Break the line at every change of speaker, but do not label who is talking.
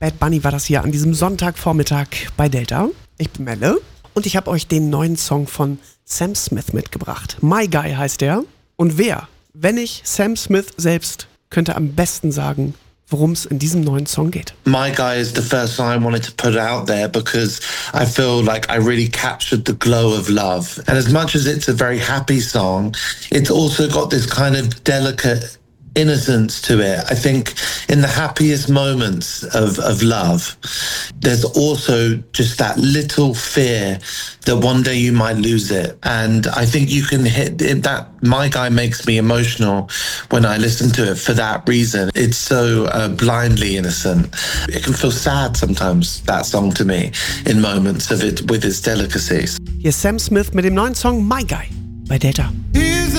Bad Bunny war das hier an diesem Sonntagvormittag bei Delta. Ich bin Melle und ich habe euch den neuen Song von Sam Smith mitgebracht. My Guy heißt der. Und wer, wenn nicht Sam Smith selbst, könnte am besten sagen, worum es in diesem neuen Song geht.
My Guy is the first song I wanted to put out there because I feel like I really captured the glow of love. And as much as it's a very happy song, it's also got this kind of delicate innocence to it. I think in the happiest moments of love, there's also just that little fear that one day you might lose it. And I think you can hit it, that My Guy makes me emotional when I listen to it for that reason. It's so blindly innocent. It can feel sad sometimes, that song to me, in moments of it with its delicacies.
Hier ist Sam Smith mit dem neuen Song My Guy bei Delta.